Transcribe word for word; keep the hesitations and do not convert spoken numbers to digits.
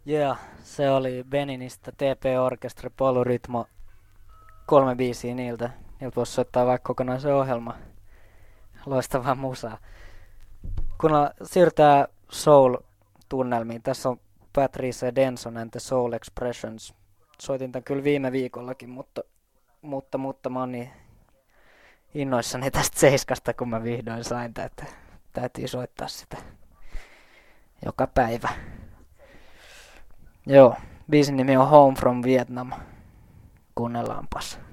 Yeah, se oli Beninistä T P Orkestre Polurytmo. Kolme biisiä niiltä. Niiltä voisi soittaa vaikka kokonaisen ohjelma. Loistavaa musaa. Kun siirrytään soul-tunnelmiin, tässä on Patrice Denson and the Soul Expressions. Soitin tän kyllä viime viikollakin, mutta, mutta, mutta mä oon niin innoissani tästä seiskasta, kun mä vihdoin sain tää, että täytyy soittaa sitä joka päivä. Joo, biisin nimi on Home from Vietnam. Kuunnellaanpas.